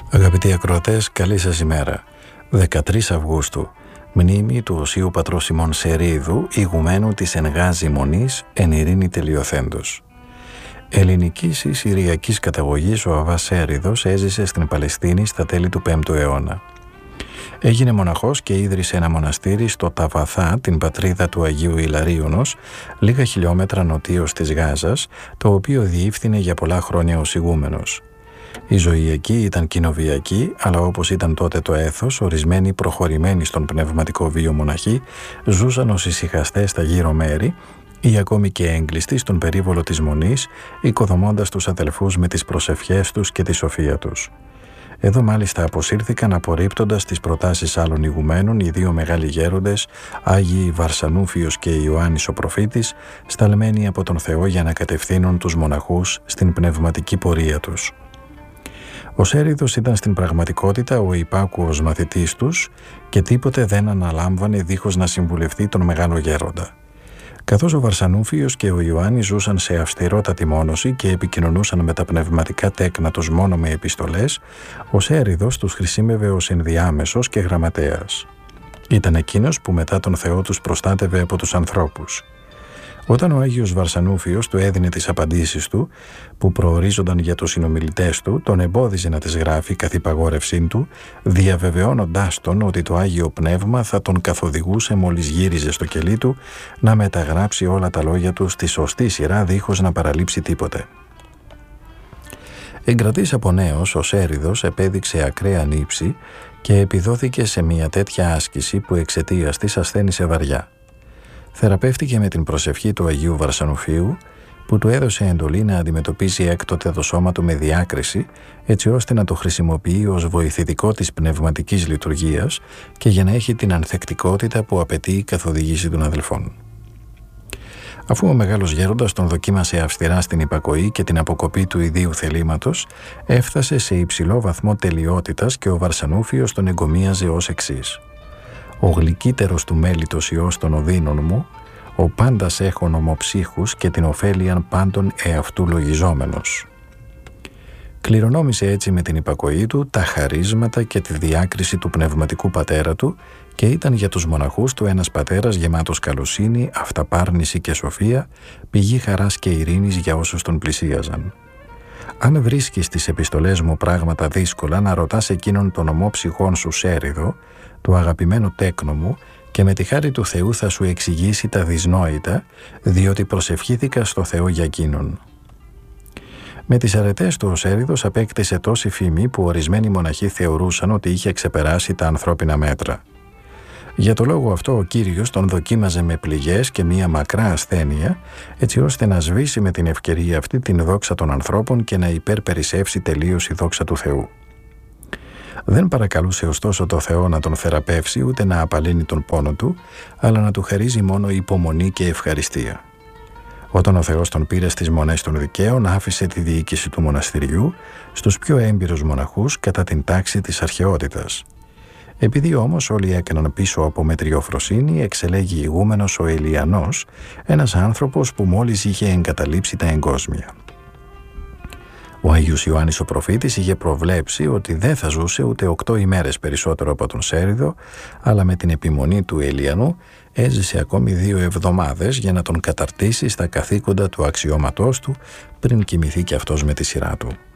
Αγαπητοί ακροατές, καλή σας ημέρα. 13 Αυγούστου, μνήμη του Οσίου Πατρός Σιμών Σερίδου, ηγουμένου της εν γάζη μονής εν ειρήνη τελειωθέντος. Ελληνικής ή συριακής καταγωγής, ο Αββάς Σέριδος έζησε στην Παλαιστίνη στα τέλη του 5ου αιώνα. Έγινε μοναχός και ίδρυσε ένα μοναστήρι στο Ταβαθά, την πατρίδα του Αγίου Ιλαρίωνος, λίγα χιλιόμετρα νοτίως της Γάζας, το οποίο διεύθυνε για πολλά χρόνια ως ηγούμενος. Η ζωή εκεί ήταν κοινοβιακή, αλλά όπως ήταν τότε το έθος, ορισμένοι προχωρημένοι στον πνευματικό βίο μοναχοί ζούσαν ως ησυχαστές στα γύρω μέρη ή ακόμη και έγκλειστοι στον περίβολο της μονής, οικοδομώντας τους αδελφούς με τις προσευχές τους και τη σοφία τους. Εδώ μάλιστα αποσύρθηκαν απορρίπτοντας τις προτάσεις άλλων ηγουμένων οι δύο μεγάλοι γέροντες, Άγιοι Βαρσανούφιος και Ιωάννης ο προφήτης, σταλμένοι από τον Θεό για να κατευθύνουν τους μοναχούς στην πνευματική πορεία τους. Ο Σέριδος ήταν στην πραγματικότητα ο υπάκουος μαθητής τους και τίποτε δεν αναλάμβανε δίχως να συμβουλευτεί τον μεγάλο γέροντα. Καθώς ο Βαρσανούφιος και ο Ιωάννης ζούσαν σε αυστηρότατη μόνωση και επικοινωνούσαν με τα πνευματικά τέκνα τους μόνο με επιστολές, ο Σέριδος τους χρησιμεύε ως ενδιάμεσος και γραμματέας. Ήταν εκείνος που μετά τον Θεό τους προστάτευε από τους ανθρώπους. Όταν ο Άγιος Βαρσανούφιος του έδινε τις απαντήσεις του, που προορίζονταν για τους συνομιλητές του, τον εμπόδιζε να τις γράφει καθ' υπαγόρευσή του, διαβεβαιώνοντάς τον ότι το Άγιο Πνεύμα θα τον καθοδηγούσε μόλις γύριζε στο κελί του να μεταγράψει όλα τα λόγια του στη σωστή σειρά δίχως να παραλείψει τίποτε. Εγκρατής από νέος, ο Σέριδος επέδειξε ακραία νύψη και επιδόθηκε σε μια τέτοια άσκηση που εξαιτίας της ασθένησε βαριά. Θεραπεύτηκε με την προσευχή του Αγίου Βαρσανουφίου, που του έδωσε εντολή να αντιμετωπίσει έκτοτε το σώμα του με διάκριση, έτσι ώστε να το χρησιμοποιεί ως βοηθητικό της πνευματικής λειτουργίας και για να έχει την ανθεκτικότητα που απαιτεί η καθοδήγηση των αδελφών. Αφού ο μεγάλος γέροντας τον δοκίμασε αυστηρά στην υπακοή και την αποκοπή του ιδίου θελήματος, έφτασε σε υψηλό βαθμό τελειότητας και ο Βαρσανούφιος τον εγκομίαζε ως εξής: «Ο γλυκύτερος του μέλιτος Υιός των οδύνων μου, ο πάντας έχων ομοψύχους και την ωφέλιαν πάντων εαυτού λογιζόμενος». Κληρονόμησε έτσι με την υπακοή του τα χαρίσματα και τη διάκριση του πνευματικού πατέρα του και ήταν για τους μοναχούς του ένας πατέρας γεμάτος καλοσύνη, αυταπάρνηση και σοφία, πηγή χαράς και ειρήνης για όσους τον πλησίαζαν. Αν βρίσκεις στις επιστολές μου πράγματα δύσκολα, να ρωτάς εκείνον τον ομόψυχον σου Σέριδο, το αγαπημένο τέκνο μου, και με τη χάρη του Θεού θα σου εξηγήσει τα δυσνόητα, διότι προσευχήθηκα στο Θεό για εκείνον. Με τις αρετές του ο Σέριδος απέκτησε τόση φήμη που ορισμένοι μοναχοί θεωρούσαν ότι είχε ξεπεράσει τα ανθρώπινα μέτρα. Για το λόγο αυτό ο Κύριος τον δοκίμαζε με πληγές και μία μακρά ασθένεια, έτσι ώστε να σβήσει με την ευκαιρία αυτή την δόξα των ανθρώπων και να υπερπερισσεύσει τελείως η δόξα του Θεού. Δεν παρακαλούσε ωστόσο το Θεό να τον θεραπεύσει ούτε να απαλύνει τον πόνο του, αλλά να του χαρίζει μόνο υπομονή και ευχαριστία. Όταν ο Θεός τον πήρε στις μονές των δικαίων, άφησε τη διοίκηση του μοναστηριού στους πιο έμπειρους μοναχούς κατά την τάξη της αρχαιότητας. Επειδή όμως όλοι έκαναν πίσω από μετριοφροσύνη, εξελέγει ηγούμενος ο Ελιανός, ένας άνθρωπος που μόλις είχε εγκαταλείψει τα εγκόσμια. Ο Άγιος Ιωάννης ο προφήτης είχε προβλέψει ότι δεν θα ζούσε ούτε 8 ημέρες περισσότερο από τον Σέριδο, αλλά με την επιμονή του Ελιανού έζησε ακόμη 2 εβδομάδες για να τον καταρτήσει στα καθήκοντα του αξιώματός του πριν κοιμηθεί και αυτός με τη σειρά του.